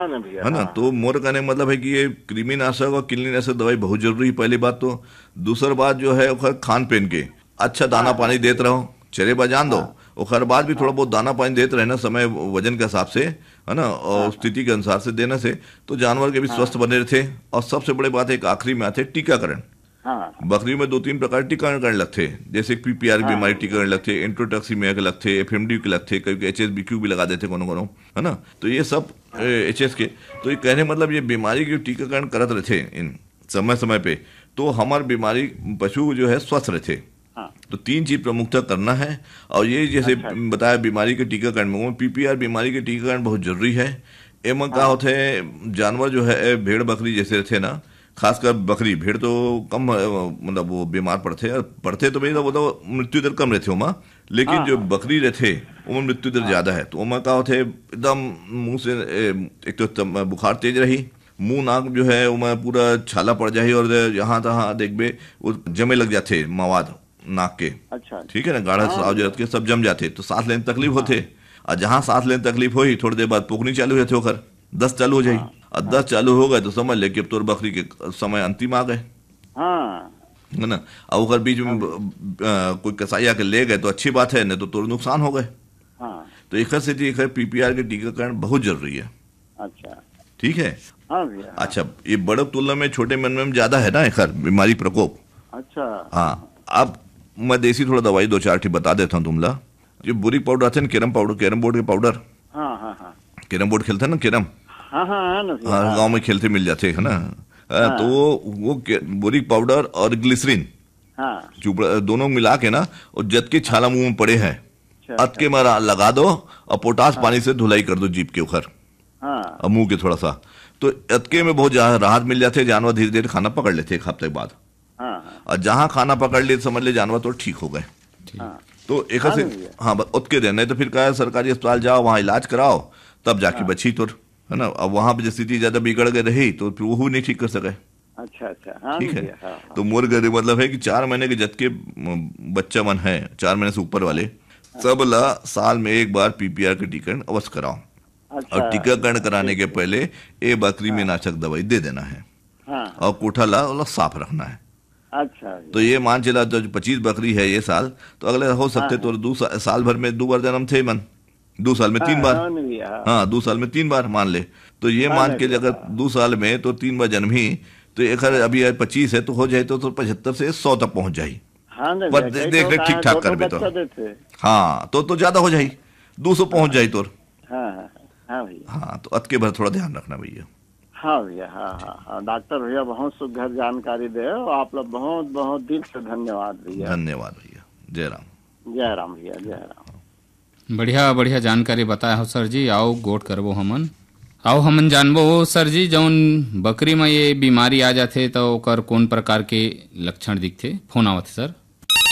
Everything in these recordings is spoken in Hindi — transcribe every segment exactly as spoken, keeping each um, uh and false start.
हाँ ना भैया, है ना। हाँ तो मोर कहने का मतलब है कि ये कृमिनाशक और कृमिनाशक दवाई बहुत जरूरी है, पहली बात तो। दूसरी बात जो है ओकर खान पीन के अच्छा दाना हाँ पानी हाँ देते रहो, चरे बजान दो। हाँ ओकर बाद भी थोड़ा हाँ बहुत दाना पानी देते रहे ना, समय वजन के हिसाब से, है ना, हाँ और हाँ स्थिति के अनुसार से देने से तो जानवर के भी स्वस्थ हाँ बने रहते। और सबसे बड़ी बात एक आखिरी में आते टीकाकरण। हाँ बकरी में दो तीन प्रकार टीकाकरण करने लगते हैं, जैसे पीपीआर की हाँ बीमारी हाँ भैया, टीकाकरण लगते, एंट्रोटॉक्सीमिया के लगते, एफएमडी के लगते, कभी एच एस बी क्यू भी लगा देते कोनो कोनो, है ना। तो ये सब हाँ एच एस के, तो ये कहने मतलब ये बीमारी के टीकाकरण करत रहते इन समय समय पे, तो हमार बीमारी पशु जो है स्वस्थ रहते। हाँ। तो तीन चीज प्रमुखता करना है। और ये जैसे अच्छा अच्छा। बताया बीमारी के टीकाकरण में पीपीआर बीमारी के टीकाकरण बहुत जरूरी है। एमा का हाँ होते हैं जानवर जो है भेड़ बकरी जैसे रहते ना, खासकर बकरी, भेड़ तो कम अ, मतलब वो बीमार पड़ते हैं, पड़ते तो भाई तो वो तो मृत्यु दर कम रहते हो, लेकिन हाँ जो हाँ बकरी रहते उनमें मृत्यु दर हाँ ज्यादा है। तो उनमें का होते एकदम मुंह से ए, एक तो तम- बुखार तेज रही, मुंह नाक जो है उनमें पूरा छाला पड़ जाही, और यहाँ तहाँ देखबे वो जमे लग जाते मवाद नाक के। अच्छा अच्छा। ठीक है ना, गाढ़ा हाँ साव भैया, जरत के सब जम जाते, तो सांस लेने में तकलीफ हाँ होते। और जहां सांस लेने में तकलीफ हुई थोड़ी देर बाद पोकनी चालू रहते होकर दस चालू हो जाई। हाँ और हाँ दस चालू हो गए तो समझ ले कि अब तोर बकरी के समय अंतिम आ गए, हाँ है ना। और ओकर बीच में हाँ ब- भैया, अ, कोई कसाई आके ले गए तो अच्छी बात है, नहीं तो तोर नुकसान हो गए। हाँ। तो एक से एक पीपीआर के टीकाकरण बहुत जरूरी है। अच्छा। ठीक है। हाँ भैया, हाँ। अच्छा, ये बड़े तुलना में छोटे मन में ज्यादा है ना एक बीमारी प्रकोप। अच्छा। हाँ। अब मैं देसी थोड़ा दवाई दो चार ठी बता देता हूँ तुमला। जो बोरिक पाउडर आते हैं ना, कैरम पाउडर, कैरम बोर्ड के पाउडर, हाँ हाँ हाँ कैरम बोर्ड खेलते हैं ना, कैरम, हाँ हाँ हाँ ना भैया, हाँ हाँ गांव में खेलते मिल जाते हैं ना। हाँ, तो हाँ वो वो के- बोरिक पाउडर और ग्लिसरीन हाँ। चुपड़ा दोनों मिला के ना, और जत के हाँ। छाला मुंह में पड़े हैं अच्छा अत अच्छा। के मारा लगा दो, और पोटास हाँ पानी से धुलाई कर दो जीप के उखर हाँ और मुंह के थोड़ा सा। तो अतके में बहुत ज्यादा राहत मिल जाते, जानवर धीरे धीरे खाना पकड़ लेते एक हफ्ते के बाद। हाँ हाँ और जहां खाना पकड़ लिए समझ ले जानवर तो ठीक हो गए। हाँ तो एक हाँ से ना भैया, हाँ बस उतके देना, नहीं तो फिर क्या है, सरकारी अस्पताल जाओ वहां इलाज कराओ, तब जाके हाँ। बची तो, है ना। अब वहां पे स्थिति ज्यादा बिगड़ गई रही तो फिर वो नहीं ठीक कर सके। अच्छा अच्छा। हाँ ठीक ना है। भैया, हाँ तो हाँ मोर गरे मतलब है कि चार महीने के जत के म, बच्चा मन है, चार महीने से ऊपर वाले, हाँ। सब ला साल में एक बार पीपीआर का टीकाकरण अवश्य कराओ। और अच्छा टीकाकरण भैया, कराने ठीक के है। पहले ए बकरी में हाँ नाशक दवाई दे देना है, हाँ और हाँ। कोठा ला वाला साफ रखना है। अच्छा तो भैया। ये मान चला तो पच्चीस बकरी है ये साल, तो अगले हो हाँ सकते हाँ तो दो सा, साल भर में दो बार जन्म थे मन, दो साल में हाँ तीन बार। हाँ ना भैया, हाँ हाँ, दो साल में तीन बार मान ले। तो ये हाँ मान ना के भैया, अगर हाँ दो साल में तो तीन बार जन्म ही, तो एक हर- हाँ अभी पच्चीस है तो हो जाए तो, तो पचहत्तर से सौ तक पहुंच जाए। हाँ ना पर भैया, दे, कई देख ठो ले कहा ठीक है, दो ठाक ठो करबे तो। बच्चा देते। हाँ, तो तो ज्यादा हो जाए, दो सौ पहुंच हाँ जाए तो। हाँ हाँ हाँ भैया। हाँ, तो अत के भर थोड़ा ध्यान रखना भैया। हाँ भैया, हाँ हाँ हाँ। डॉक्टर भैया बहुत सुघर जानकारी दे हो, आप लोग बहुत बहुत दिल से धन्यवाद भैया। धन्यवाद भैया। जय राम। जय राम भैया, जय राम। बढ़िया बढ़िया जानकारी बताया हो सर जी। आओ गोट करबो हमन, आओ हमन जानबो सर जी, जौन बकरी में ये बीमारी आ जाथे तो ओकर कौन प्रकार के लक्षण दिखथे। फोन आवत है सर।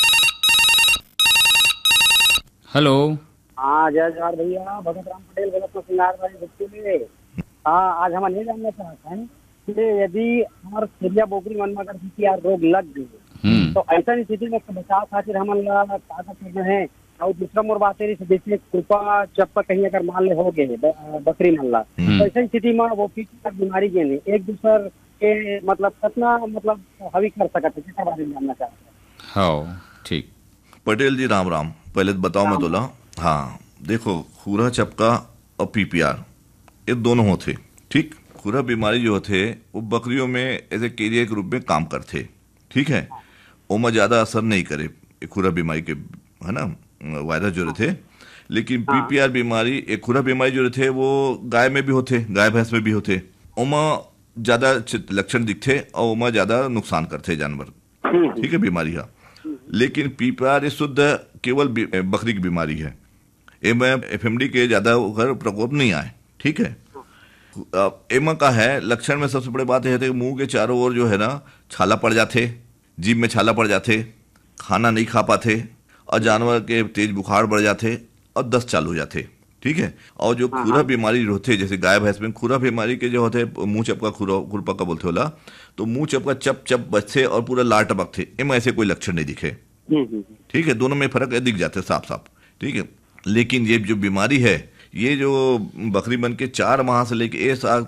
हेलो। हाँ जय जवाहर भैया, भगत राम पटेल गलत तो सिंगार वाली बच्चे में। हाँ, आज हम ये जानना चाहते हैं कि यदि हमारे छेलिया बोकरी मन में अगर पीपीआर रोग लग गए हम्म। तो ऐसा स्थिति में बचाव खातिर हमन ला का करना है। और दूसरा मोर बात है जैसे कृपा चप्पा कहीं अगर मान ले हो गए ब- बकरी मन ला, तो ऐसी स्थिति में वो पीपीआर बीमारी के नहीं एक दूसर के मतलब कितना मतलब हवी कर सकते हैं, इसके बारे में जानना चाहते हैं। हाँ ठीक। पटेल जी राम राम। पहले तो बताओ मैं तोला। हाँ, देखो, खुरा चपका और पीपीआर ये दोनों होते। ठीक, खुरा बीमारी जो होते वो बकरियों में ऐसे केरिया के रूप में काम करते। ठीक है, ओमा ज्यादा असर नहीं करे ये खुरा बीमारी के, है ना, वायरस जो रहते। लेकिन पीपीआर बीमारी, एक खुरा बीमारी जो रहते वो गाय में भी होते, गाय भैंस में भी होते। ओमा ज्यादा लक्षण दिखते और ओमा ज्यादा नुकसान करते जानवर। ठीक है, बीमारी है। लेकिन पीपीआर ये शुद्ध केवल बी- बकरी की बीमारी है, एम एफएमडी के ज्यादा उधर प्रकोप नहीं आए। ठीक है। अब एमा का है लक्षण में सबसे बड़ी बात यह है कि मुंह के चारों ओर जो है ना छाला पड़ जाते, जीभ में छाला पड़ जाते, खाना नहीं खा पाते, और जानवर के तेज बुखार बढ़ जाते और दस्त चालू हो जाते। ठीक है। और जो खुरा बीमारी जो होते, जैसे गाय भैंस में खुरा बीमारी के जो होते मुंह चपका खुरा खुरपका बोलते होला, तो मुंह चपका चप चप बचते और पूरा लाल टपक थे, एमा ऐसे कोई लक्षण नहीं दिखे। ठीक है, दोनों में फर्क है, दिख जाते साफ साफ। ठीक है। लेकिन ये जो बीमारी है ये जो बकरी बन के चार माह से लेके एक साल